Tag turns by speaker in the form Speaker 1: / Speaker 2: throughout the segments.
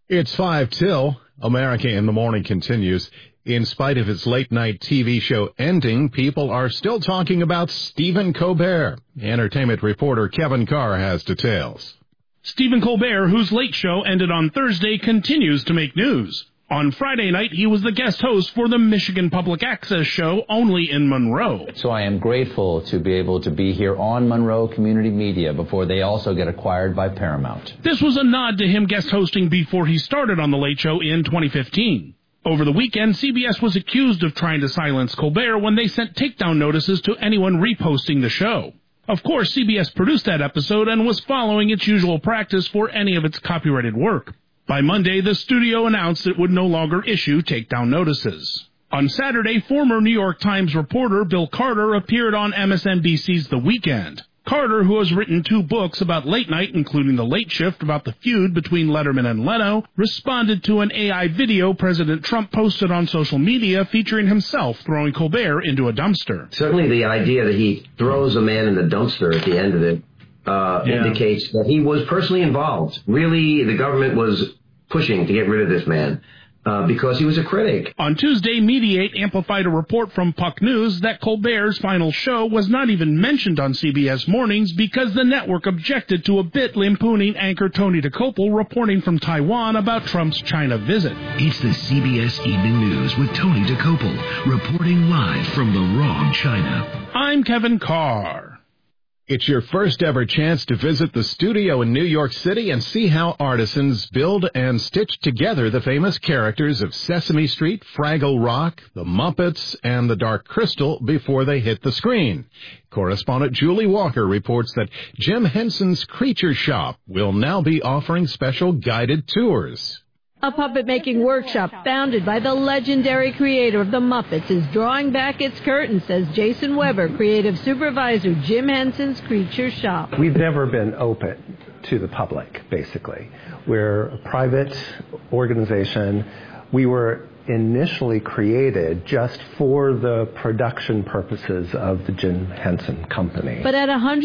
Speaker 1: It's 5 till. America in the Morning continues. In spite of its late-night TV show ending, people are still talking about Stephen Colbert. Entertainment reporter Kevin Carr has details.
Speaker 2: Stephen Colbert, whose late show ended on Thursday, continues to make news. On Friday night, he was the guest host for the Michigan Public Access show Only in Monroe.
Speaker 3: So I am grateful to be able to be here on Monroe Community Media before they also get acquired by Paramount.
Speaker 2: This was a nod to him guest hosting before he started on The Late Show in 2015. Over the weekend, CBS was accused of trying to silence Colbert when they sent takedown notices to anyone reposting the show. Of course, CBS produced that episode and was following its usual practice for any of its copyrighted work. By Monday, the studio announced it would no longer issue takedown notices. On Saturday, former New York Times reporter Bill Carter appeared on MSNBC's The Weekend. Carter, who has written 2 books about late night, including The Late Shift about the feud between Letterman and Leno, responded to an AI video President Trump posted on social media featuring himself throwing Colbert into a dumpster.
Speaker 4: Certainly the idea that he throws a man in the dumpster at the end of it indicates that he was personally involved. Really, the government was pushing to get rid of this man because he was a critic.
Speaker 2: On Tuesday, Mediate amplified a report from Puck News that Colbert's final show was not even mentioned on CBS Mornings because the network objected to a bit lampooning anchor Tony DeCopel reporting from Taiwan about Trump's China visit.
Speaker 5: It's the CBS Evening News with Tony DeCopel reporting live from the wrong China.
Speaker 2: I'm Kevin Carr.
Speaker 1: It's your first ever chance to visit the studio in New York City and see how artisans build and stitch together the famous characters of Sesame Street, Fraggle Rock, The Muppets, and The Dark Crystal before they hit the screen. Correspondent Julie Walker reports that Jim Henson's Creature Shop will now be offering special guided tours.
Speaker 6: A puppet-making workshop founded by the legendary creator of The Muppets is drawing back its curtain, says Jason Weber, creative supervisor, Jim Henson's Creature Shop.
Speaker 7: We've never been open to the public, basically. We're a private organization. We were initially created just for the production purposes of the Jim Henson Company.
Speaker 6: But at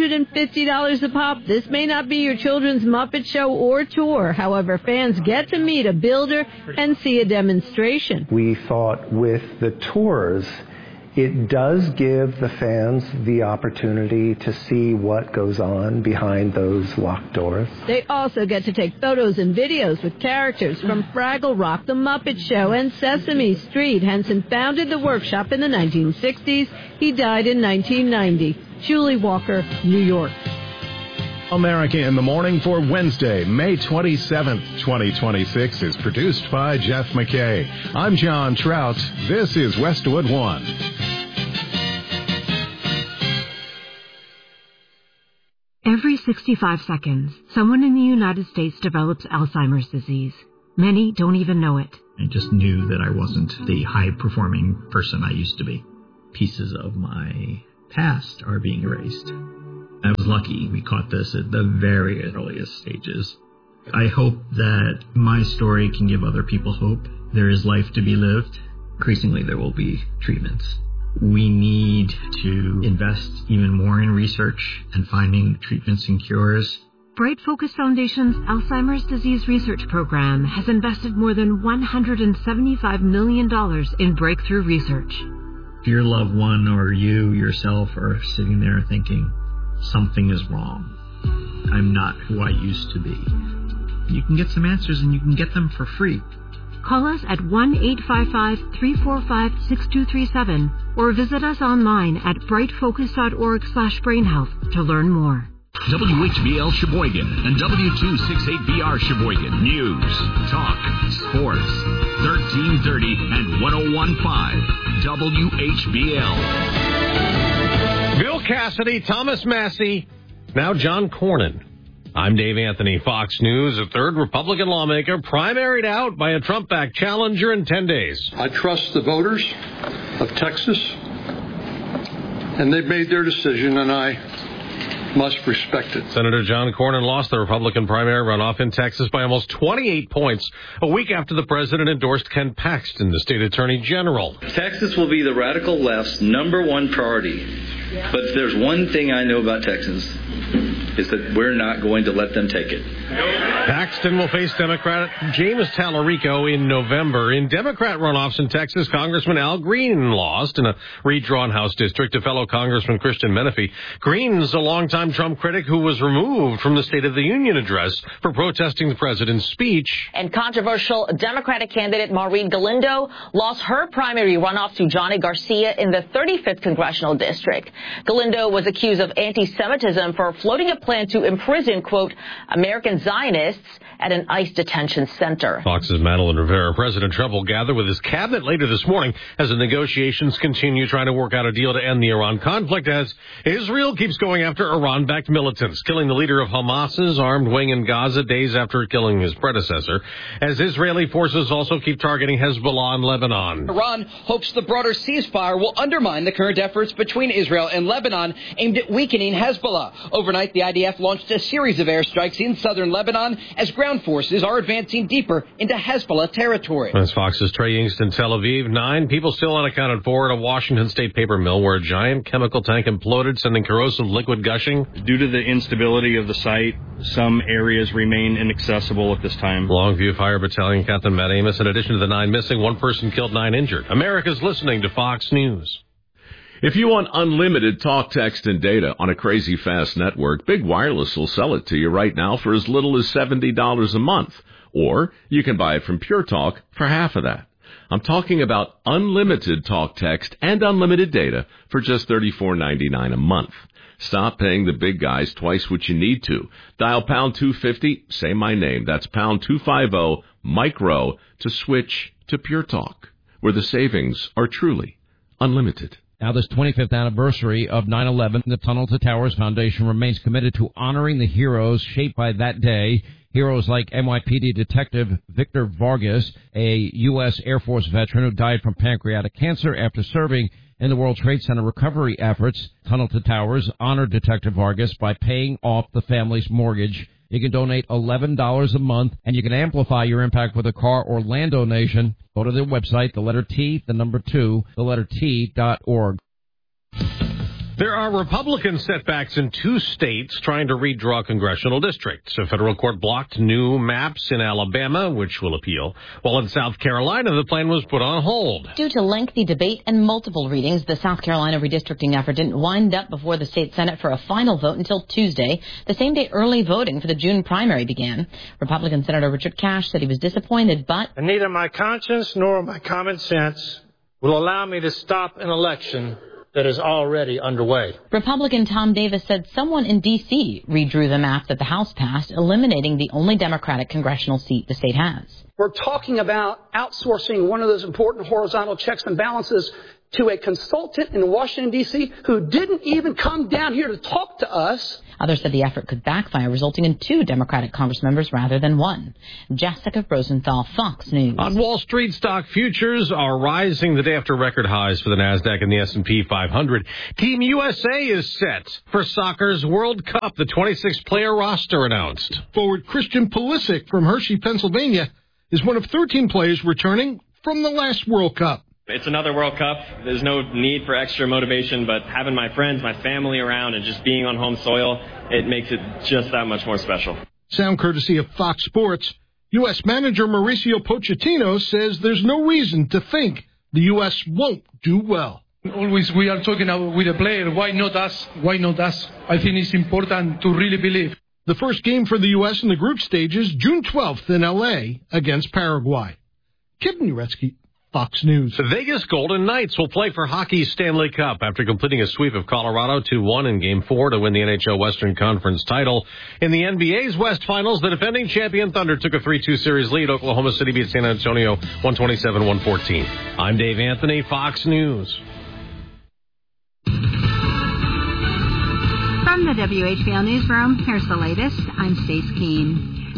Speaker 6: $150 a pop, this may not be your children's Muppet show or tour. However, fans get to meet a builder and see a demonstration.
Speaker 7: We thought with the tours, it does give the fans the opportunity to see what goes on behind those locked doors.
Speaker 6: They also get to take photos and videos with characters from Fraggle Rock, The Muppet Show, and Sesame Street. Henson founded the workshop in the 1960s. He died in 1990. Julie Walker, New York.
Speaker 1: America in the Morning for Wednesday, May 27th, 2026 is produced by Jeff McKay. I'm John Trout. This is Westwood One.
Speaker 8: Every 65 seconds, someone in the United States develops Alzheimer's disease. Many don't even know it.
Speaker 9: I just knew that I wasn't the high-performing person I used to be. Pieces of my past are being erased. I was lucky we caught this at the very earliest stages. I hope that my story can give other people hope. There is life to be lived. Increasingly, there will be treatments. We need to invest even more in research and finding treatments and cures.
Speaker 8: Bright Focus Foundation's Alzheimer's Disease Research Program has invested more than $175 million in breakthrough research.
Speaker 9: If your loved one or you yourself are sitting there thinking, something is wrong, I'm not who I used to be, you can get some answers and you can get them for free.
Speaker 8: Call us at 1-855-345-6237 or visit us online at brightfocus.org/brainhealth to learn more.
Speaker 5: WHBL Sheboygan and W268BR Sheboygan. News, talk, sports. 1330 and 1015 WHBL.
Speaker 10: Bill Cassidy, Thomas Massey, now John Cornyn. I'm Dave Anthony, Fox News. A third Republican lawmaker primaried out by a Trump-backed challenger in 10 days.
Speaker 11: I trust the voters of Texas, and they've made their decision, and I must respect it.
Speaker 10: Senator John Cornyn lost the Republican primary runoff in Texas by almost 28 points, a week after the president endorsed Ken Paxton, the state attorney general.
Speaker 12: Texas will be the radical left's #1 priority. But if there's one thing I know about Texans, is that we're not going to let them take it.
Speaker 10: Paxton will face Democrat James Tallarico in November. In Democrat runoffs in Texas, Congressman Al Green lost in a redrawn House district to fellow Congressman Christian Menefee. Green's a longtime Trump critic who was removed from the State of the Union address for protesting the president's speech.
Speaker 13: And controversial Democratic candidate Maureen Galindo lost her primary runoff to Johnny Garcia in the 35th Congressional District. Galindo was accused of anti-Semitism for floating a plan to imprison, quote, American Zionists at an ICE detention center.
Speaker 10: Fox's Madeline Rivera. President Trump will gather with his cabinet later this morning as the negotiations continue trying to work out a deal to end the Iran conflict as Israel keeps going after Iran-backed militants, killing the leader of Hamas's armed wing in Gaza days after killing his predecessor, as Israeli forces also keep targeting Hezbollah in Lebanon.
Speaker 14: Iran hopes the broader ceasefire will undermine the current efforts between Israel and Lebanon aimed at weakening Hezbollah. Overnight, the IDF launched a series of airstrikes in southern Lebanon as ground forces are advancing deeper into Hezbollah territory.
Speaker 10: That's Fox's Trey Yingst in Tel Aviv. 9 people still unaccounted for at a Washington State paper mill where a giant chemical tank imploded, sending corrosive liquid gushing.
Speaker 15: Due to the instability of the site, some areas remain inaccessible at this time.
Speaker 10: Longview Fire Battalion Captain Matt Amos. In addition to the 9 missing, 1 person killed, 9 injured. America's listening to Fox News.
Speaker 16: If you want unlimited talk, text, and data on a crazy fast network, Big Wireless will sell it to you right now for as little as $70 a month. Or you can buy it from Pure Talk for half of that. I'm talking about unlimited talk, text, and unlimited data for just $34.99 a month. Stop paying the big guys twice what you need to. Dial pound 250, say my name. That's pound 250, micro, to switch to Pure Talk, where the savings are truly unlimited.
Speaker 17: Now, this 25th anniversary of 9/11, the Tunnel to Towers Foundation remains committed to honoring the heroes shaped by that day. Heroes like NYPD Detective Victor Vargas, a U.S. Air Force veteran who died from pancreatic cancer after serving in the World Trade Center recovery efforts. Tunnel to Towers honored Detective Vargas by paying off the family's mortgage. You can donate $11 a month, and you can amplify your impact with a car or land donation. Go to their website, the letter T, the number 2, the letter T.org.
Speaker 10: There are Republican setbacks in 2 states trying to redraw congressional districts. A federal court blocked new maps in Alabama, which will appeal, while in South Carolina, the plan was put on hold.
Speaker 18: Due to lengthy debate and multiple readings, the South Carolina redistricting effort didn't wind up before the state Senate for a final vote until Tuesday, the same day early voting for the June primary began. Republican Senator Richard Cash said he was disappointed, but
Speaker 19: neither my conscience nor my common sense will allow me to stop an election that is already underway.
Speaker 18: Republican Tom Davis said someone in D.C. redrew the map that the House passed, eliminating the only Democratic congressional seat the state has.
Speaker 20: We're talking about outsourcing one of those important horizontal checks and balances to a consultant in Washington, D.C., who didn't even come down here to talk to us.
Speaker 18: Others said the effort could backfire, resulting in 2 Democratic congressmembers rather than 1. Jessica Rosenthal, Fox News.
Speaker 10: On Wall Street, stock futures are rising the day after record highs for the NASDAQ and the S&P 500. Team USA is set for soccer's World Cup. The 26-player roster announced.
Speaker 21: Forward Christian Pulisic from Hershey, Pennsylvania, is one of 13 players returning from the last World Cup.
Speaker 22: It's another World Cup. There's no need for extra motivation, but having my friends, my family around, and just being on home soil, it makes it just that much more special.
Speaker 21: Sound courtesy of Fox Sports. U.S. manager Mauricio Pochettino says there's no reason to think the U.S. won't do well.
Speaker 23: Always we are talking with a player. Why not us? Why not us? I think it's important to really believe.
Speaker 21: The first game for the U.S. in the group stage is June 12th in L.A. against Paraguay. Kevin Uretsky, Fox News.
Speaker 10: The Vegas Golden Knights will play for hockey's Stanley Cup after completing a sweep of Colorado 2-1 in Game 4 to win the NHL Western Conference title. In the NBA's West Finals, the defending champion Thunder took a 3-2 series lead. Oklahoma City beat San Antonio 127-114. I'm Dave Anthony, Fox News.
Speaker 24: From the WHBL Newsroom, here's the latest. I'm Stace Keene.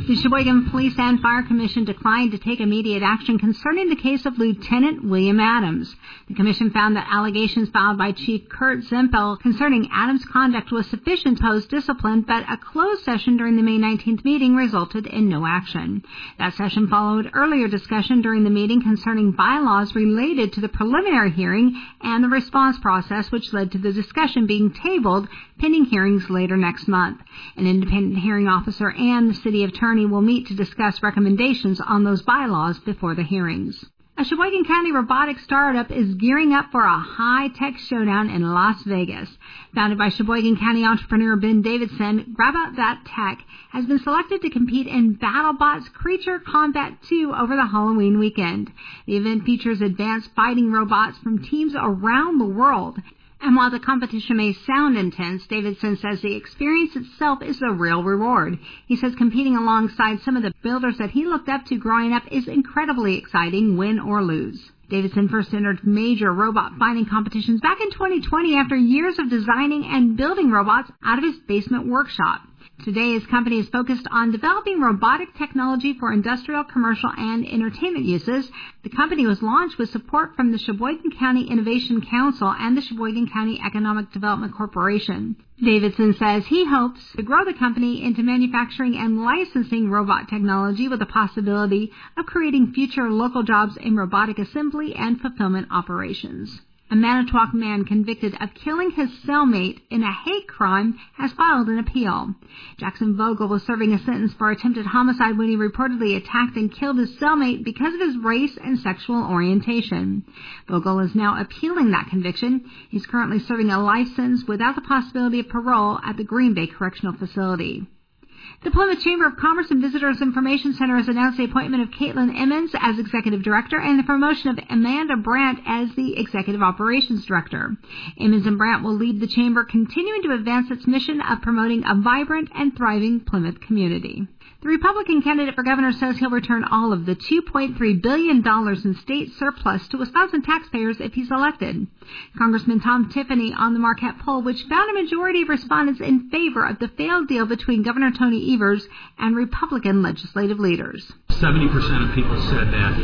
Speaker 2: The Sheboygan Police and Fire Commission declined to take immediate action concerning the case of Lieutenant William Adams. The commission found that allegations filed by Chief Kurt Zempel concerning Adams' conduct was sufficient to pose discipline, but a closed session during the May 19th meeting resulted in no action. That session followed earlier discussion during the meeting concerning bylaws related to the preliminary hearing and the response process, which led to the discussion being tabled pending hearings later next month. An independent hearing officer and the city attorney will meet to discuss recommendations on those bylaws before the hearings. A Sheboygan County robotics startup is gearing up for a high-tech showdown in Las Vegas. Founded by Sheboygan County entrepreneur Ben Davidson, Grab Out That Tech has been selected to compete in BattleBots Creature Combat 2 over the Halloween weekend. The event features advanced fighting robots from teams around the world. And while the competition may sound intense, Davidson says the experience itself is a real reward. He says competing alongside some of the builders that he looked up to growing up is incredibly exciting, win or lose. Davidson first entered major robot fighting competitions back in 2020 after years of designing and building robots out of his basement workshop. Today, his company is focused on developing robotic technology for industrial, commercial, and entertainment uses. The company was launched with support from the Sheboygan County Innovation Council and the Sheboygan County Economic Development Corporation. Davidson says he hopes to grow the company into manufacturing and licensing robot technology with the possibility of creating future local jobs in robotic assembly and fulfillment operations. A Manitowoc man convicted of killing his cellmate in a hate crime has filed an appeal. Jackson Vogel was serving a sentence for attempted homicide when he reportedly attacked and killed his cellmate because of his race and sexual orientation. Vogel is now appealing that conviction. He's currently serving a life sentence without the possibility of parole at the Green Bay Correctional Facility. The Plymouth Chamber of Commerce and Visitors Information Center has announced the appointment of Caitlin Emmons as Executive Director and the promotion of Amanda Brandt as the Executive Operations Director. Emmons and Brandt will lead the Chamber, continuing to advance its mission of promoting a vibrant and thriving Plymouth community. The Republican candidate for governor says he'll return all of the $2.3 billion in state surplus to Wisconsin taxpayers if he's elected. Congressman Tom Tiffany on the Marquette poll, which found a majority of respondents in favor of the failed deal between Governor Tony Evers and Republican legislative leaders.
Speaker 3: 70% of people said that,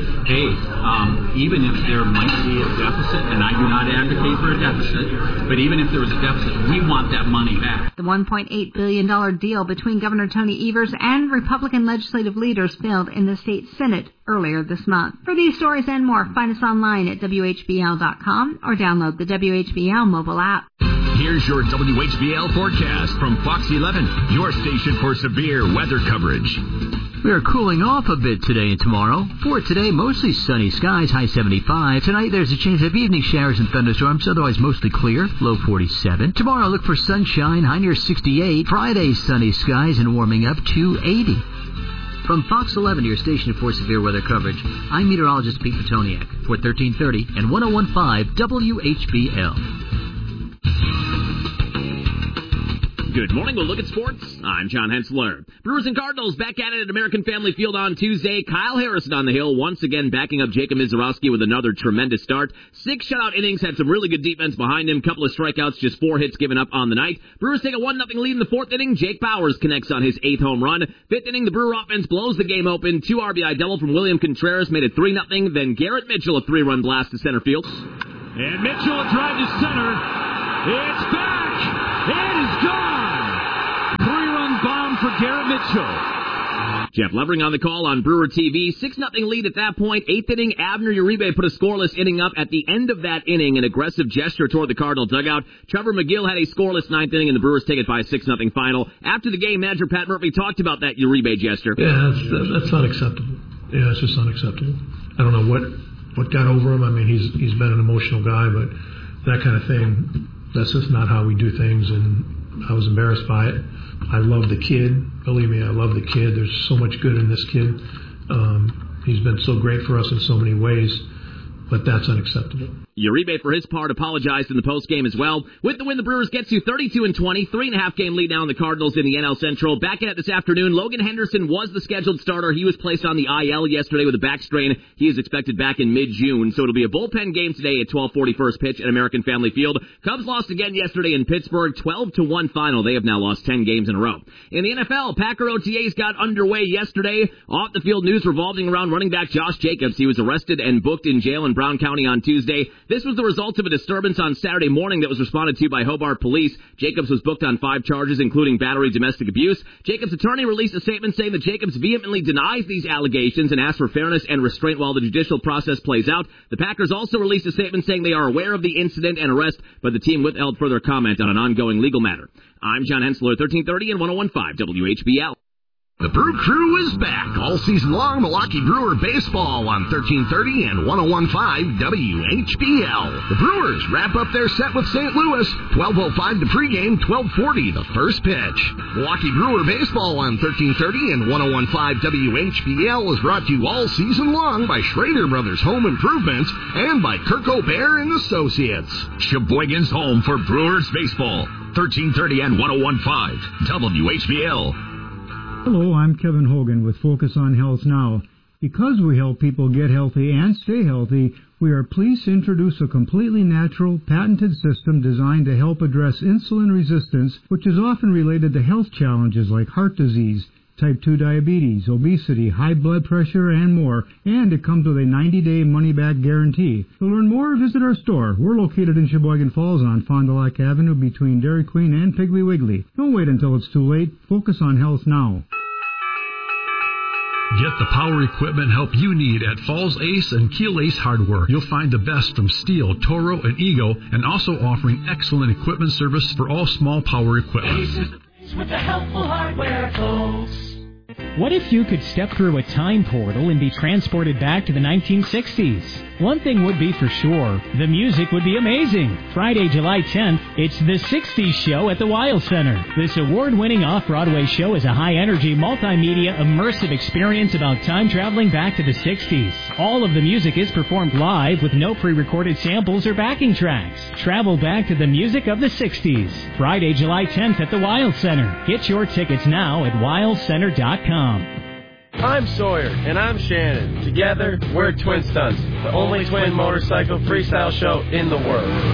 Speaker 3: even if there might be a deficit, and I do not advocate for a deficit, but even if there was a deficit, we want that money back.
Speaker 2: The $1.8 billion deal between Governor Tony Evers and Republican legislative leaders failed in the state Senate earlier this month. For these stories and more, find us online at WHBL.com or download the WHBL mobile app.
Speaker 5: Here's your WHBL forecast from Fox 11, your station for severe weather coverage.
Speaker 4: We are cooling off a bit today and tomorrow. For today, mostly sunny skies, high 75. Tonight, there's a chance of evening showers and thunderstorms, otherwise mostly clear, low 47. Tomorrow, look for sunshine, high near 68. Friday, sunny skies and warming up to 80. From Fox 11, your station for severe weather coverage, I'm meteorologist Pete Petoniak for 1330 and 101.5 WHBL.
Speaker 24: Good morning. We'll look at sports. I'm John Hensler. Brewers and Cardinals back at it at American Family Field on Tuesday. Kyle Harrison on the hill once again backing up Jacob Mizorowski with another tremendous start. 6 shutout innings, had some really good defense behind him. Couple of strikeouts, just 4 hits given up on the night. Brewers take a 1-0 lead in the 4th inning. Jake Bowers connects on his 8th home run. 5th inning, the Brewer offense blows the game open. 2 RBI double from William Contreras made it 3-0. Then Garrett Mitchell a 3-run blast to center field.
Speaker 25: And Mitchell a drive to center. It's back. It is gone. 3-run bomb for Garrett Mitchell.
Speaker 24: Jeff Levering on the call on Brewer TV. 6-0 lead at that point. 8th inning, Abner Uribe put a scoreless inning up. At the end of that inning, an aggressive gesture toward the Cardinal dugout. Trevor McGill had a scoreless 9th inning, and the Brewers take it by a 6-0 final. After the game, manager Pat Murphy talked about that Uribe gesture.
Speaker 26: Yeah, that's unacceptable. Yeah, it's just unacceptable. I don't know what got over him. I mean, he's been an emotional guy, but that kind of thing, that's just not how we do things, and I was embarrassed by it. I love the kid. Believe me, I love the kid. There's so much good in this kid. He's been so great for us in so many ways, but that's unacceptable.
Speaker 24: Uribe, for his part, apologized in the postgame as well. With the win, the Brewers get to 32-20, 3.5-game lead now on the Cardinals in the NL Central. Back at it this afternoon, Logan Henderson was the scheduled starter. He was placed on the IL yesterday with a back strain. He is expected back in mid-June, so it'll be a bullpen game today at 12:40 first pitch at American Family Field. Cubs lost again yesterday in Pittsburgh, 12-1 final. They have now lost 10 games in a row. In the NFL, Packer OTAs got underway yesterday. Off-the-field news revolving around running back Josh Jacobs. He was arrested and booked in jail in Brown County on Tuesday. This was the result of a disturbance on Saturday morning that was responded to by Hobart Police. Jacobs was booked on 5 charges, including battery, domestic abuse. Jacobs' attorney released a statement saying that Jacobs vehemently denies these allegations and asks for fairness and restraint while the judicial process plays out. The Packers also released a statement saying they are aware of the incident and arrest, but the team withheld further comment on an ongoing legal matter. I'm John Hensler, 1330 and 101.5 WHBL.
Speaker 5: The Brew Crew is back all season long. Milwaukee Brewer baseball on 1330 and 101.5 WHBL. The Brewers wrap up their set with St. Louis. 12:05 the pregame, 12:40 the first pitch. Milwaukee Brewer baseball on 1330 and 101.5 WHBL is brought to you all season long by Schrader Brothers Home Improvements and by Kirk O'Bear and Associates.
Speaker 1: Sheboygan's home for Brewers baseball. 1330 and 101.5 WHBL.
Speaker 6: Hello, I'm Kevin Hogan with Focus on Health Now. Because we help people get healthy and stay healthy, we are pleased to introduce a completely natural, patented system designed to help address insulin resistance, which is often related to health challenges like heart disease, type 2 diabetes, obesity, high blood pressure, and more. And it comes with a 90-day money-back guarantee. To learn more, visit our store. We're located in Sheboygan Falls on Fond du Lac Avenue between Dairy Queen and Piggly Wiggly. Don't wait until it's too late. Focus on health now.
Speaker 7: Get the power equipment help you need at Falls Ace and Keel Ace Hardware. You'll find the best from Steel, Toro, and Ego, and also offering excellent equipment service for all small power equipment.
Speaker 8: Ace is the place with the helpful hardware, folks.
Speaker 9: What if you could step through a time portal and be transported back to the 1960s? One thing would be for sure, the music would be amazing. Friday, July 10th, it's the 60s show at the Weil Center. This award-winning off-Broadway show is a high-energy, multimedia, immersive experience about time traveling back to the 60s. All of the music is performed live with no pre-recorded samples or backing tracks. Travel back to the music of the 60s. Friday, July 10th at the Weil Center. Get your tickets now at weilcenter.com.
Speaker 11: I'm Sawyer, and I'm Shannon. Together, we're Twin Stunts, the only twin motorcycle freestyle show in the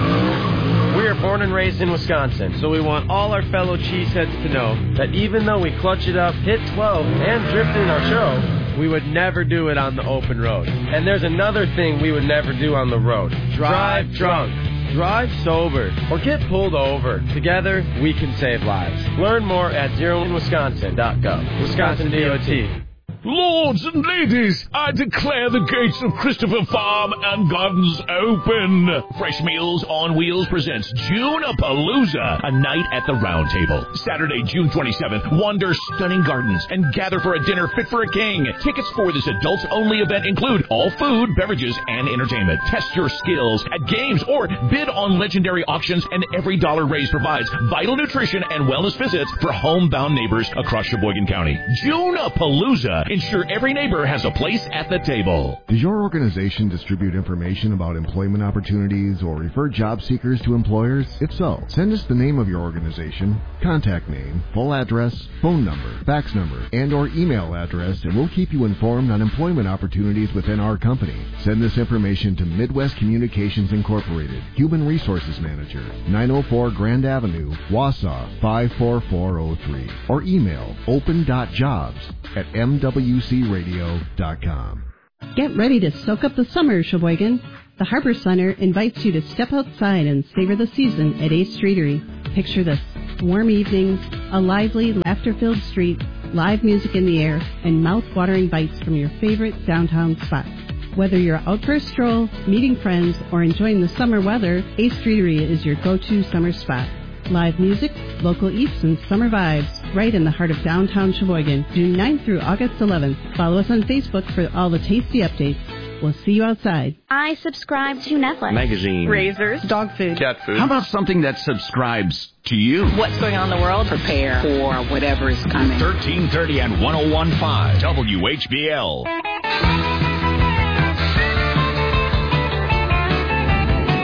Speaker 11: world. We are born and raised in Wisconsin, so we want all our fellow cheeseheads to know that even though we clutch it up, hit 12, and drift in our show, we would never do it on the open road. And there's another thing we would never do on the road. Drive drunk. Drive sober or get pulled over. Together, we can save lives. Learn more at zeroinwisconsin.gov. Wisconsin DOT.
Speaker 1: Lords and ladies, I declare the gates of Christopher Farm and Gardens open. Fresh Meals on Wheels presents June-a-Palooza, a night at the Round Table. Saturday, June 27th, wander stunning gardens and gather for a dinner fit for a king. Tickets for this adults-only event include all food, beverages, and entertainment. Test your skills at games or bid on legendary auctions, and every dollar raised provides vital nutrition and wellness visits for homebound neighbors across Sheboygan County. June-a-Palooza. Ensure every neighbor has a place at the table.
Speaker 27: Does your organization distribute information about employment opportunities or refer job seekers to employers? If so, send us the name of your organization, contact name, full address, phone number, fax number, and or email address, and we'll keep you informed on employment opportunities within our company. Send this information to Midwest Communications Incorporated, Human Resources Manager, 904 Grand Avenue, Wausau 54403, or email open.jobs@mwcradio.com.
Speaker 28: Get ready to soak up the summer, Sheboygan. The Harbor Center invites you to step outside and savor the season at Ace Streetery. Picture this: warm evenings, a lively, laughter-filled street, live music in the air, and mouth-watering bites from your favorite downtown spots. Whether you're out for a stroll, meeting friends, or enjoying the summer weather, Ace Streetery is your go-to summer spot. Live music, local eats, and summer vibes right in the heart of downtown Sheboygan, June 9th through August 11th. Follow us on Facebook for all the tasty updates. We'll see you outside.
Speaker 29: I subscribe to Netflix.
Speaker 30: Magazine.
Speaker 29: Razors. Dog food.
Speaker 30: Cat food. How about something that subscribes to you?
Speaker 29: What's going on in the world? Prepare for whatever is coming.
Speaker 1: 1330 and 101.5 WHBL.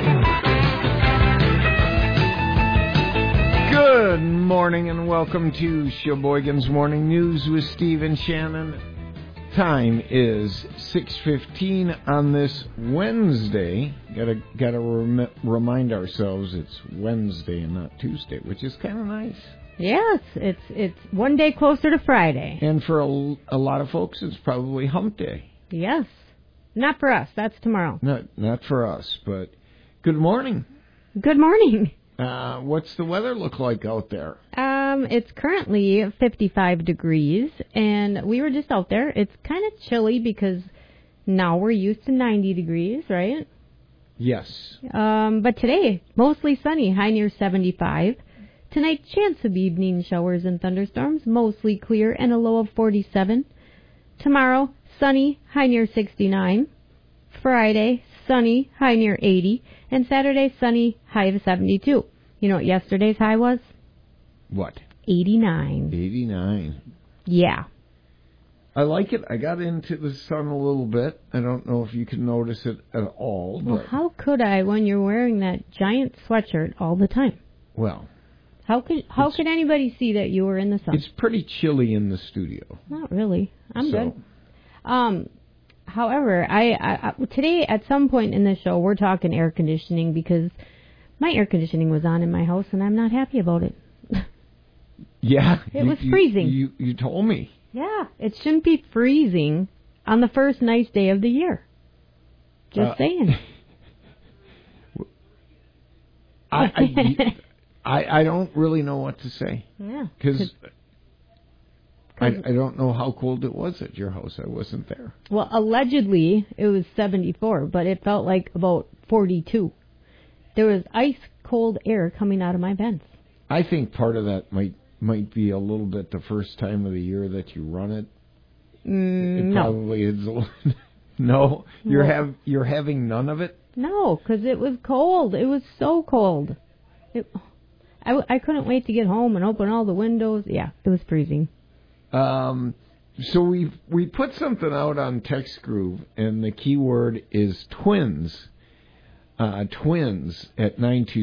Speaker 12: Good morning and welcome to Sheboygan's Morning News with Steve and Shannon. Time is 6:15 on this Wednesday. Gotta remind ourselves it's Wednesday and not Tuesday, which is kind of nice.
Speaker 13: Yes, it's one day closer to Friday.
Speaker 12: And for a lot of folks, it's probably hump day.
Speaker 13: Yes. Not for us. That's tomorrow.
Speaker 12: Not for us, but good morning.
Speaker 13: Good morning.
Speaker 12: What's the weather look like out there?
Speaker 13: It's currently 55 degrees, and we were just out there. It's kind of chilly because now we're used to 90 degrees, right?
Speaker 12: Yes.
Speaker 13: But today, mostly sunny, high near 75. Tonight, chance of evening showers and thunderstorms, mostly clear, and a low of 47. Tomorrow, sunny, high near 69. Friday, sunny, high near 80. And Saturday, sunny, high of 72. You know what yesterday's high was?
Speaker 12: What?
Speaker 13: 89.
Speaker 12: 89.
Speaker 13: Yeah.
Speaker 12: I like it. I got into the sun a little bit. I don't know if you can notice it at all.
Speaker 13: Well, how could I when you're wearing that giant sweatshirt all the time?
Speaker 12: Well...
Speaker 13: How could anybody see that you were in the sun?
Speaker 12: It's pretty chilly in the studio.
Speaker 13: Not really. I'm good. However, I today at some point in the show we're talking air conditioning because my air conditioning was on in my house and I'm not happy about it.
Speaker 12: Yeah.
Speaker 13: It was freezing.
Speaker 12: You told me.
Speaker 13: Yeah. It shouldn't be freezing on the first nice day of the year. Just saying.
Speaker 12: I don't really know what to say.
Speaker 13: Yeah.
Speaker 12: Because I don't know how cold it was at your house. I wasn't there.
Speaker 13: Well, allegedly it was 74, but it felt like about 42. There was ice cold air coming out of my vents.
Speaker 12: I think part of that might be a little bit the first time of the year that you run it. It probably is. No, you're having none of it.
Speaker 13: No, because it was cold. It was so cold. I couldn't wait to get home and open all the windows. Yeah, it was freezing.
Speaker 12: So we put something out on TextGroove, and the keyword is twins. Twins at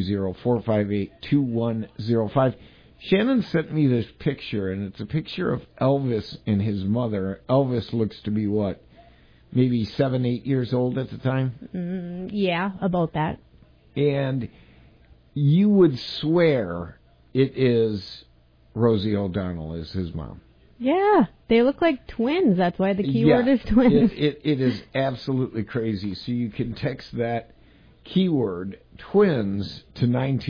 Speaker 12: 920-458-2105. Shannon sent me this picture, and it's a picture of Elvis and his mother. Elvis looks to be what? Maybe 7, 8 years old at the time?
Speaker 13: Yeah, about that.
Speaker 12: And you would swear it is Rosie O'Donnell is his mom.
Speaker 13: Yeah, they look like twins. That's why the keyword is twins.
Speaker 12: It is absolutely crazy. So you can text that keyword, twins, to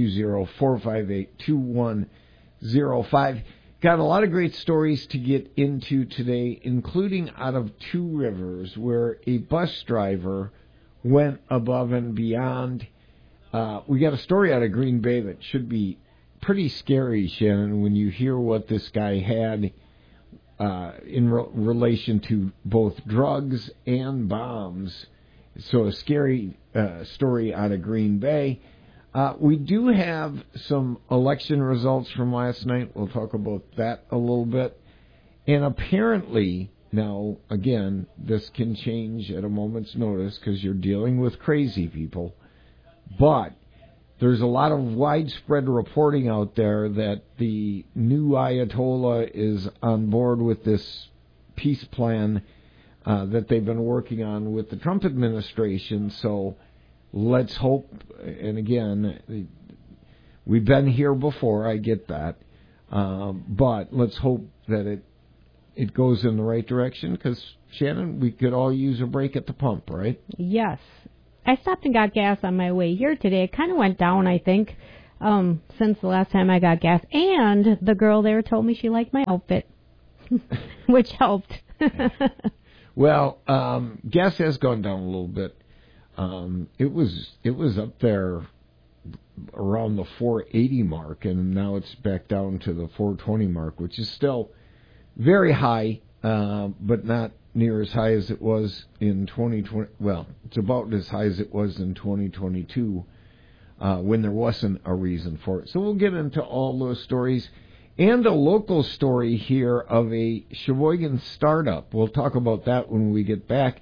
Speaker 12: 920-458-2105. Got a lot of great stories to get into today, including out of Two Rivers, where a bus driver went above and beyond. We got a story out of Green Bay that should be pretty scary, Shannon, when you hear what this guy had in relation to both drugs and bombs. So a scary story out of Green Bay. We do have some election results from last night. We'll talk about that a little bit. And apparently, now, again, this can change at a moment's notice because you're dealing with crazy people. But there's a lot of widespread reporting out there that the new Ayatollah is on board with this peace plan that they've been working on with the Trump administration. So let's hope, and again, we've been here before, I get that, but let's hope that it goes in the right direction because, Shannon, we could all use a break at the pump, right?
Speaker 13: Yes. I stopped and got gas on my way here today. It kind of went down, I think, since the last time I got gas. And the girl there told me she liked my outfit, which helped.
Speaker 12: Well, gas has gone down a little bit. It was up there around the 480 mark, and now it's back down to the 420 mark, which is still very high, but not near as high as it was in 2020. Well, it's about as high as it was in 2022 when there wasn't a reason for it. So we'll get into all those stories and a local story here of a Sheboygan startup. We'll talk about that when we get back.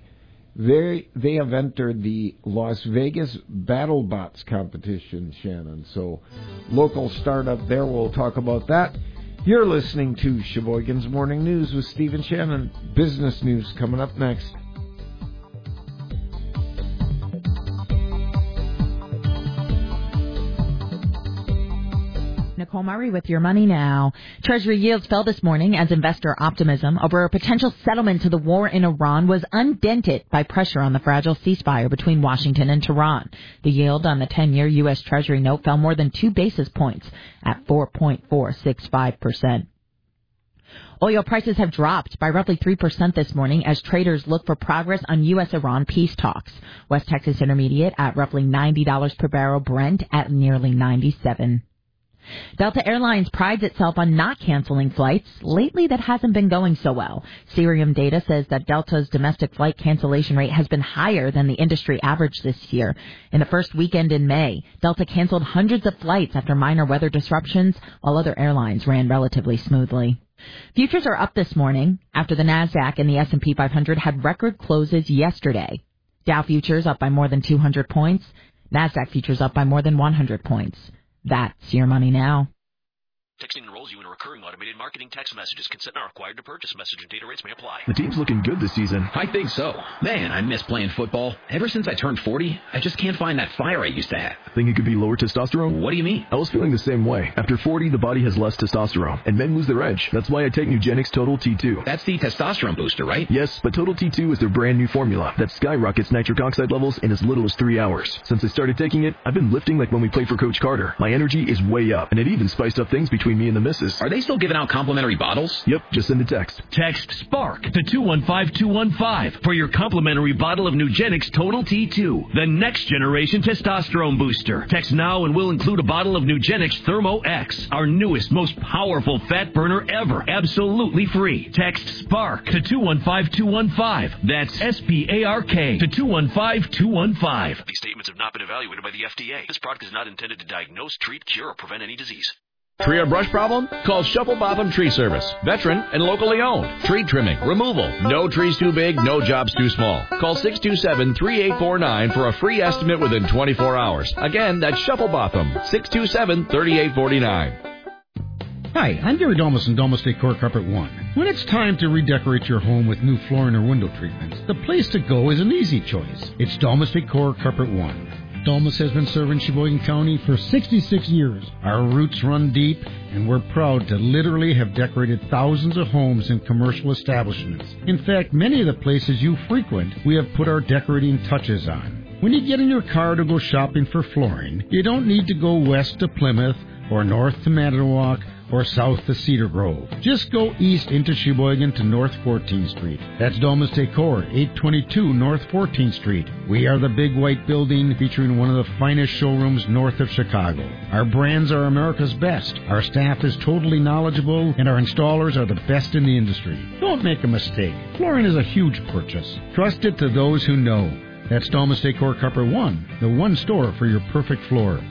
Speaker 12: They have entered the Las Vegas BattleBots competition, Shannon. So, local startup there. We'll talk about that. You're listening to Sheboygan's Morning News with Steve and Shannon. Business news coming up next.
Speaker 14: Nicole Murray with your money now. Treasury yields fell this morning as investor optimism over a potential settlement to the war in Iran was undented by pressure on the fragile ceasefire between Washington and Tehran. The yield on the 10-year U.S. Treasury note fell more than 2 basis points at 4.465%. Oil prices have dropped by roughly 3% this morning as traders look for progress on U.S.-Iran peace talks. West Texas Intermediate at roughly $90 per barrel, Brent at nearly $97. Delta Airlines prides itself on not canceling flights. Lately, that hasn't been going so well. Cirium data says that Delta's domestic flight cancellation rate has been higher than the industry average this year. In the first weekend in May, Delta canceled hundreds of flights after minor weather disruptions, while other airlines ran relatively smoothly. Futures are up this morning after the Nasdaq and the S&P 500 had record closes yesterday. Dow futures up by more than 200 points. Nasdaq futures up by more than 100 points. That's your money now.
Speaker 15: Texting enrolls you in a recurring automated marketing text messages. Consent not required to purchase. Message and data rates may apply.
Speaker 16: The team's looking good this season.
Speaker 17: I think so. Man, I miss playing football. Ever since I turned 40, I just can't find that fire I used to have.
Speaker 16: Think it could be lower testosterone?
Speaker 17: What do you mean?
Speaker 16: I was feeling the same way. After 40, the body has less testosterone, and men lose their edge. That's why I take Nugenix Total T2.
Speaker 17: That's the testosterone booster, right?
Speaker 16: Yes, but Total T2 is their brand new formula that skyrockets nitric oxide levels in as little as 3 hours. Since I started taking it, I've been lifting like when we played for Coach Carter. My energy is way up, and it even spiced up things between me and the missus.
Speaker 17: Are they still giving out complimentary bottles?
Speaker 16: Yep, just send a text.
Speaker 1: Text SPARK to 215215 for your complimentary bottle of Nugenix Total T2, the next generation testosterone booster. Text now and we'll include a bottle of Nugenix Thermo X, our newest, most powerful fat burner ever, absolutely free. Text SPARK to 215215. That's SPARK to 215215.
Speaker 15: These statements have not been evaluated by the FDA. This product is not intended to diagnose, treat, cure, or prevent any disease.
Speaker 1: Tree or brush problem? Call Shuffle Botham Tree Service. Veteran and locally owned. Tree trimming, removal. No trees too big, no jobs too small. Call 627-3849 for a free estimate within 24 hours. Again, that's Shuffle Botham. 627-3849.
Speaker 18: Hi, I'm Gary Domus from Domus Decor Carpet One. When it's time to redecorate your home with new flooring or window treatments, the place to go is an easy choice. It's Domus Decor Carpet One. Domus has been serving Sheboygan County for 66 years. Our roots run deep, and we're proud to literally have decorated thousands of homes and commercial establishments. In fact, many of the places you frequent, we have put our decorating touches on. When you get in your car to go shopping for flooring, you don't need to go west to Plymouth or north to Manitowoc or south to Cedar Grove. Just go east into Sheboygan to North 14th Street. That's Domus Decor, 822 North 14th Street. We are the big white building featuring one of the finest showrooms north of Chicago. Our brands are America's best. Our staff is totally knowledgeable, and our installers are the best in the industry. Don't make a mistake. Flooring is a huge purchase. Trust it to those who know. That's Domus Decor Carpet One, the one store for your perfect floor.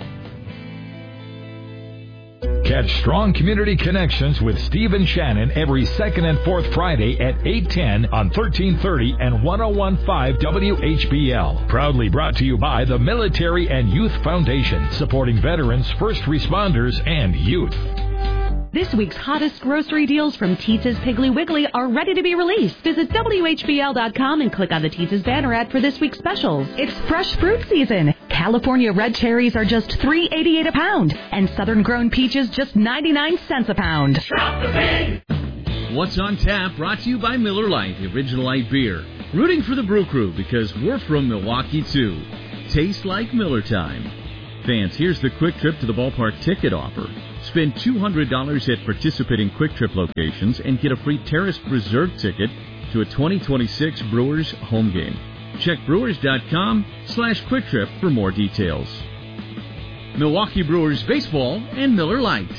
Speaker 19: Catch Strong Community Connections with Steve and Shannon every second and fourth Friday at 8:10 on 1330 and 1015 WHBL. Proudly brought to you by the Military and Youth Foundation, supporting veterans, first responders, and youth.
Speaker 20: This week's hottest grocery deals from Teetz's Piggly Wiggly are ready to be released. Visit WHBL.com and click on the Teetz's banner ad for this week's specials. It's fresh fruit season. California red cherries are just $3.88 a pound, and Southern grown peaches just 99 cents a pound.
Speaker 25: Shop the big. What's on Tap brought to you by Miller Lite, the original light beer. Rooting for the Brew Crew because we're from Milwaukee too. Taste like Miller time. Fans, here's the Quick Trip to the Ballpark ticket offer. Spend $200 at participating Quick Trip locations and get a free Terrace Reserve ticket to a 2026 Brewers home game. Check Brewers.com/Quick Trip for more details. Milwaukee Brewers Baseball and Miller Lite.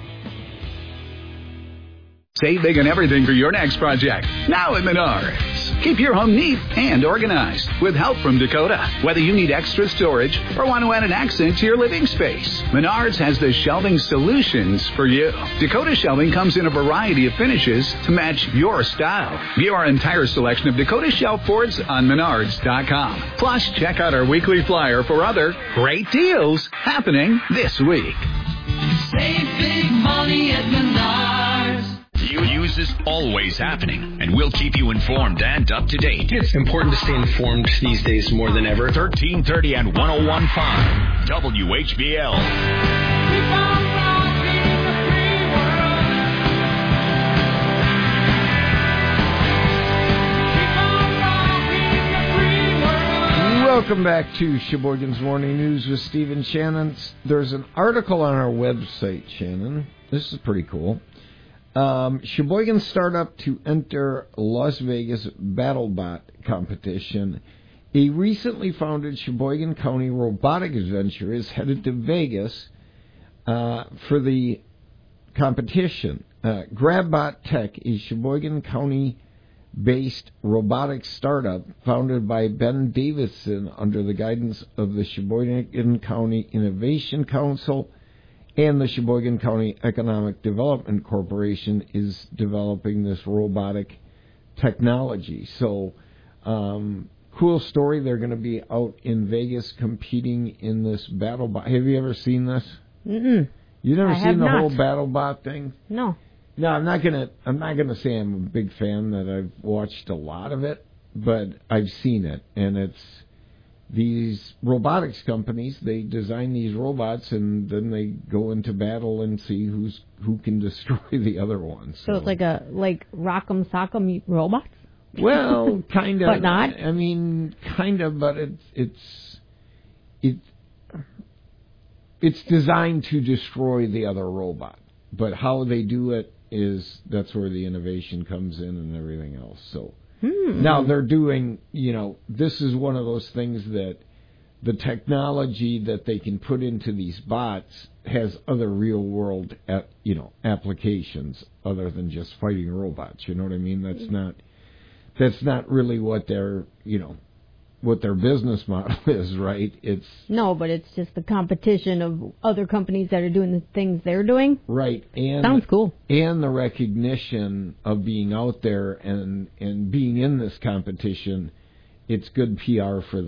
Speaker 21: Save big on everything for your next project. Now at Menards.
Speaker 2: Keep your home neat and organized with help from Dakota. Whether you need extra storage or want to add an accent to your living space, Menards has the shelving solutions for you. Dakota shelving comes in a variety of finishes to match your style. View our entire selection of Dakota shelf boards on Menards.com. Plus, check out our weekly flyer for other great deals happening this week.
Speaker 8: Save big money at Menards.
Speaker 1: News is always happening, and we'll keep you informed and up to date.
Speaker 3: It's important to stay informed these days more than ever.
Speaker 1: 1330 and 101.5 WHBL.
Speaker 12: Welcome back to Sheboygan's Morning News with Stephen Shannon. There's an article on our website, Shannon. This is pretty cool. Sheboygan startup to enter Las Vegas BattleBot competition. A recently founded Sheboygan County robotics venture is headed to Vegas for the competition. GrabBot Tech, a Sheboygan County-based robotics startup founded by Ben Davidson under the guidance of the Sheboygan County Innovation Council and the Sheboygan County Economic Development Corporation, is developing this robotic technology. So, cool story. They're going to be out in Vegas competing in this BattleBot. Have you ever seen this?
Speaker 13: Mm-mm.
Speaker 12: You've never seen the
Speaker 13: not.
Speaker 12: whole BattleBot thing?
Speaker 13: No.
Speaker 12: No, I'm not gonna say I'm a big fan, that I've watched a lot of it, but I've seen it, and it's these robotics companies. They design these robots, and then they go into battle and see who can destroy the other ones.
Speaker 13: So it's like Rock'em Sock'em robots?
Speaker 12: Well, kind of.
Speaker 13: But not?
Speaker 12: I mean, kind of, but it's designed to destroy the other robot. But how they do it that's where the innovation comes in and everything else. So now they're doing, this is one of those things that the technology that they can put into these bots has other real world, applications other than just fighting robots. You know what I mean? That's not really what their business model is, right?
Speaker 13: No, but it's just the competition of other companies that are doing the things they're doing.
Speaker 12: Right. And
Speaker 13: sounds cool.
Speaker 12: And the recognition of being out there and being in this competition, it's good PR for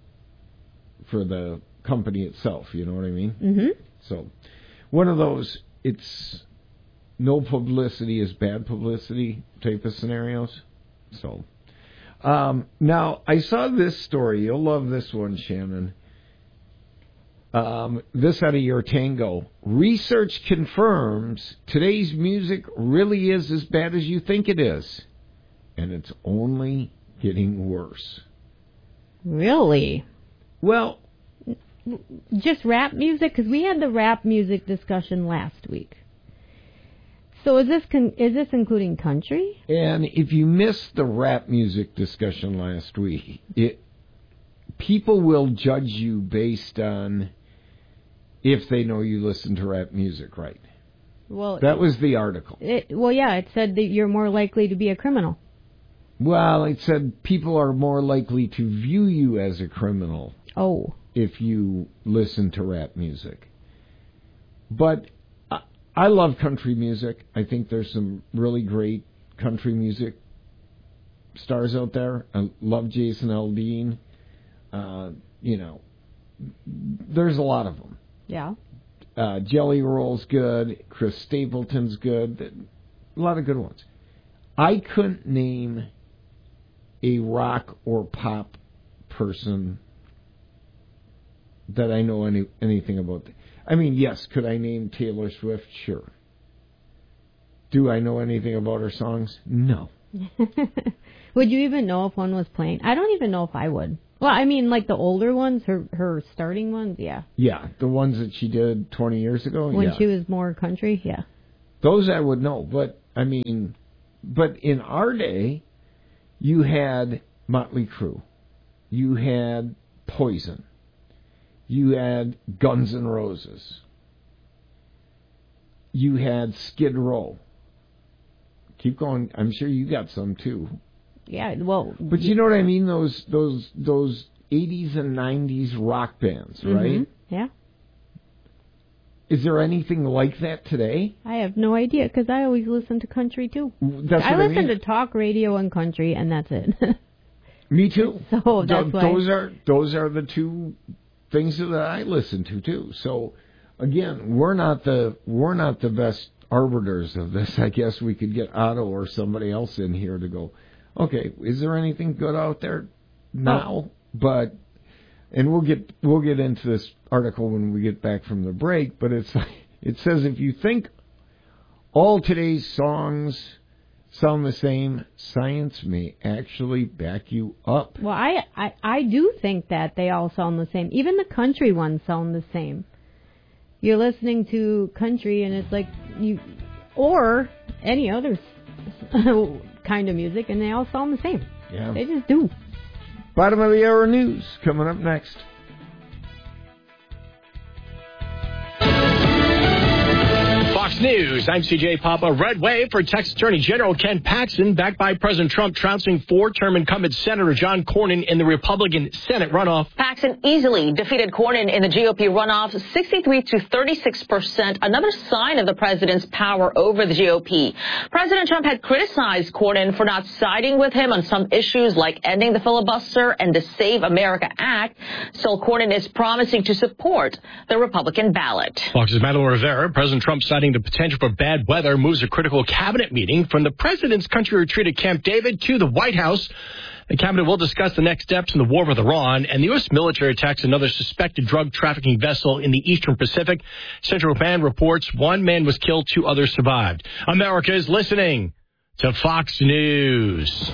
Speaker 12: the company itself, you know what I mean?
Speaker 13: Mm-hmm.
Speaker 12: So, one of those, it's no publicity is bad publicity type of scenarios. So, now, I saw this story. You'll love this one, Shannon. This out of your Tango. Research confirms today's music really is as bad as you think it is. And it's only getting worse.
Speaker 13: Really?
Speaker 12: Well,
Speaker 13: just rap music? Because we had the rap music discussion last week. So is this including country?
Speaker 12: And if you missed the rap music discussion last week, people will judge you based on if they know you listen to rap music, right?
Speaker 13: Well,
Speaker 12: that was the article.
Speaker 13: It said that you're more likely to be a criminal.
Speaker 12: Well, it said people are more likely to view you as a criminal.
Speaker 13: Oh.
Speaker 12: If you listen to rap music. But I love country music. I think there's some really great country music stars out there. I love Jason Aldean. There's a lot of them.
Speaker 13: Yeah.
Speaker 12: Jelly Roll's good. Chris Stapleton's good. A lot of good ones. I couldn't name a rock or pop person that I know anything about. I mean, yes, could I name Taylor Swift? Sure. Do I know anything about her songs? No.
Speaker 13: Would you even know if one was playing? I don't even know if I would. Well, I mean, like the older ones, her starting ones, yeah.
Speaker 12: Yeah, the ones that she did 20 years ago,
Speaker 13: when she was more country, yeah.
Speaker 12: Those I would know, but in our day, you had Motley Crue. You had Poison. You had Guns N' Roses. You had Skid Row. Keep going. I'm sure you got some too.
Speaker 13: Yeah, well...
Speaker 12: But you know what I mean? Those 80s and 90s rock bands, right?
Speaker 13: Yeah.
Speaker 12: Is there anything like that today?
Speaker 13: I have no idea, because I always listen to country, too.
Speaker 12: I
Speaker 13: listen to talk radio and country, and that's it.
Speaker 12: Me, too.
Speaker 13: So that's why...
Speaker 12: Those are the two things that I listen to, too. So, again, we're not the best arbiters of this. I guess we could get Otto or somebody else in here to go, okay, is there anything good out there now? But... And we'll get into this article when we get back from the break, but it says if you think all today's songs sound the same, science may actually back you up.
Speaker 13: Well, I do think that they all sound the same. Even the country ones sound the same. You're listening to country and it's like or any other kind of music, and they all sound the same.
Speaker 12: Yeah.
Speaker 13: They just do.
Speaker 12: Bottom of the hour news coming up next.
Speaker 4: Fox News, I'm CJ Papa. Red wave for Texas Attorney General Ken Paxton, backed by President Trump, trouncing four-term incumbent Senator John Cornyn in the Republican Senate runoff.
Speaker 5: Paxton easily defeated Cornyn in the GOP runoff, 63 to 36%, another sign of the president's power over the GOP. President Trump had criticized Cornyn for not siding with him on some issues like ending the filibuster and the Save America Act. Still, Cornyn is promising to support the Republican ballot.
Speaker 4: Fox's Madeline Rivera, President Trump citing the potential for bad weather, moves a critical cabinet meeting from the president's country retreat at Camp David to the White House. The cabinet will discuss the next steps in the war with Iran, and the U.S. military attacks another suspected drug trafficking vessel in the Eastern Pacific. Central Command reports one man was killed, 2 others survived. America is listening to Fox News.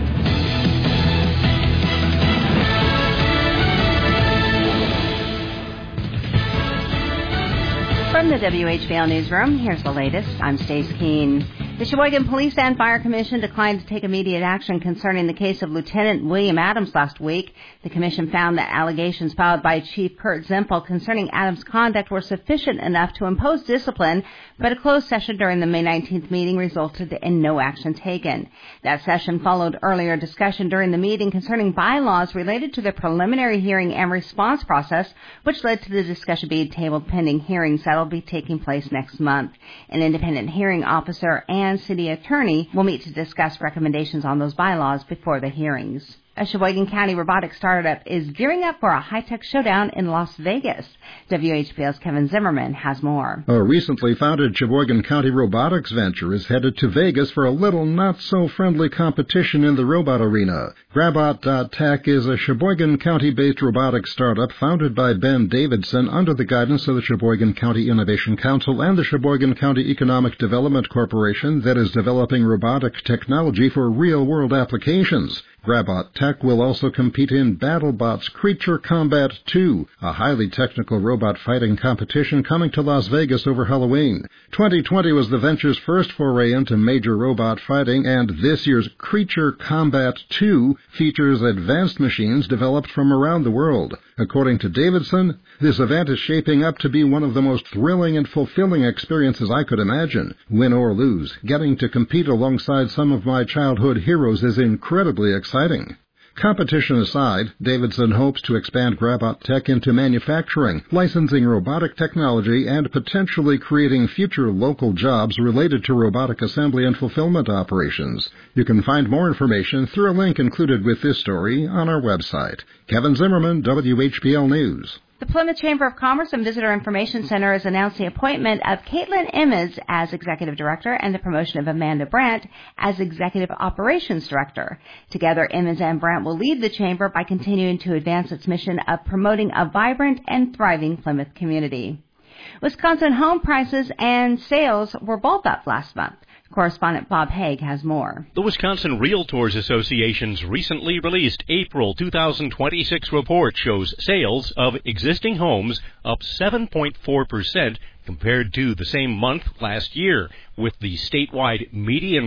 Speaker 6: From the WHBL Newsroom, here's the latest. I'm Stace Keene. The Sheboygan Police and Fire Commission declined to take immediate action concerning the case of Lieutenant William Adams last week. The commission found that allegations filed by Chief Kurt Zempel concerning Adams' conduct were sufficient enough to impose discipline, but a closed session during the May 19th meeting resulted in no action taken. That session followed earlier discussion during the meeting concerning bylaws related to the preliminary hearing and response process, which led to the discussion being tabled pending hearings that will be taking place next month. An independent hearing officer and city attorney will meet to discuss recommendations on those bylaws before the hearings. A Sheboygan County robotics startup is gearing up for a high-tech showdown in Las Vegas. WHBL's Kevin Zimmerman has more.
Speaker 7: A recently founded Sheboygan County robotics venture is headed to Vegas for a little not-so-friendly competition in the robot arena. Grabot.Tech is a Sheboygan County-based robotics startup founded by Ben Davidson under the guidance of the Sheboygan County Innovation Council and the Sheboygan County Economic Development Corporation that is developing robotic technology for real-world applications. Grabot.Tech will also compete in BattleBot's Creature Combat 2, a highly technical robot fighting competition coming to Las Vegas over Halloween. 2020 was the venture's first foray into major robot fighting, and this year's Creature Combat 2 features advanced machines developed from around the world. According to Davidson, this event is shaping up to be one of the most thrilling and fulfilling experiences I could imagine. Win or lose, getting to compete alongside some of my childhood heroes is incredibly exciting. Competition aside, Davidson hopes to expand Grabot.Tech into manufacturing, licensing robotic technology, and potentially creating future local jobs related to robotic assembly and fulfillment operations. You can find more information through a link included with this story on our website. Kevin Zimmerman, WHBL News.
Speaker 6: The Plymouth Chamber of Commerce and Visitor Information Center has announced the appointment of Caitlin Emmons as Executive Director and the promotion of Amanda Brandt as Executive Operations Director. Together, Emmons and Brandt will lead the Chamber by continuing to advance its mission of promoting a vibrant and thriving Plymouth community. Wisconsin home prices and sales were both up last month. Correspondent Bob Haig has more.
Speaker 10: The Wisconsin Realtors Association's recently released April 2026 report shows sales of existing homes up 7.4% compared to the same month last year, with the statewide median